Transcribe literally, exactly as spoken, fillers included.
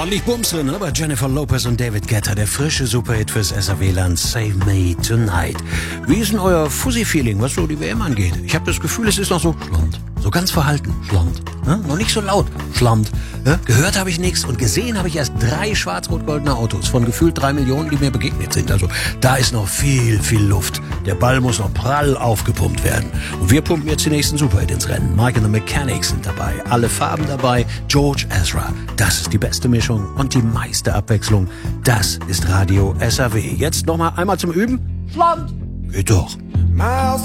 Ordentlich Bums drin, ne? Bei Jennifer Lopez und David Guetta, der frische Superhit fürs S R W-Land, Save Me Tonight. Wie ist denn euer Fuzzy-Feeling, was so die W M angeht? Ich habe das Gefühl, es ist noch so schland, so ganz verhalten, schland, ne? Noch nicht so laut, schland. Ne? Gehört habe ich nichts und gesehen habe ich erst drei schwarz-rot-goldene Autos von gefühlt drei Millionen, die mir begegnet sind. Also da ist noch viel, viel Luft. Der Ball muss noch prall aufgepumpt werden. Und wir pumpen jetzt die nächsten Superhit ins Rennen. Mike and the Mechanics sind dabei, alle Farben dabei, George Ezra. Das ist die beste Mischung und die meiste Abwechslung. Das ist Radio S R W. Jetzt nochmal einmal zum Üben. Schland. Geht doch.